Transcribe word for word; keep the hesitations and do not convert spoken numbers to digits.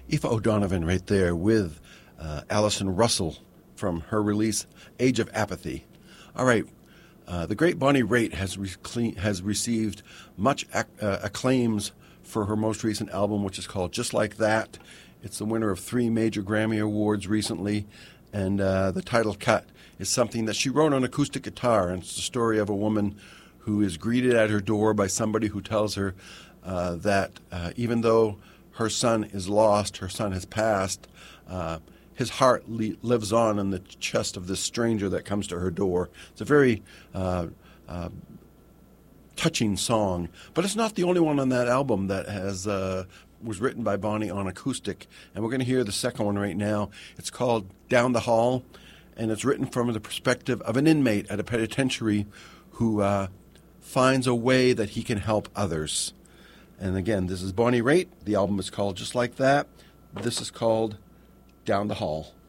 Aoife O'Donovan right there with uh, Alison Russell from her release, Age of Apathy. All right, uh, the great Bonnie Raitt has, re- has received much ac- uh, acclaims for her most recent album, which is called Just Like That. It's the winner of three major Grammy Awards recently, and uh, the title cut is something that she wrote on acoustic guitar, and it's the story of a woman who is greeted at her door by somebody who tells her uh, that uh, even though her son is lost, her son has passed, uh, his heart li- lives on in the chest of this stranger that comes to her door. It's a very uh, uh, touching song, but it's not the only one on that album that has uh, was written by Bonnie on acoustic, and we're going to hear the second one right now. It's called Down the Hall, and it's written from the perspective of an inmate at a penitentiary who uh, finds a way that he can help others. And again, this is Bonnie Raitt. The album is called Just Like That. This is called Down the Hall.